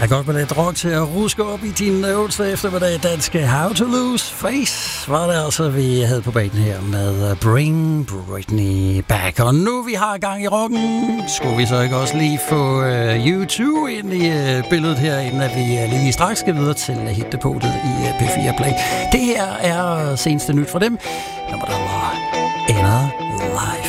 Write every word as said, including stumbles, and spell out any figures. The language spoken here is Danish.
er godt med lidt rock til at ruske op i din onsdag eftermiddag. Danske How to Lose Face var det altså, vi havde på banen her med Bring Britney Back. Og nu vi har gang i rocken, skulle vi så ikke også lige få uh, U to ind i uh, billedet her, inden at vi uh, lige straks skal videre til uh, hitdepotet i uh, P fire Play. Det her er seneste nyt fra dem, når der var Inner Life.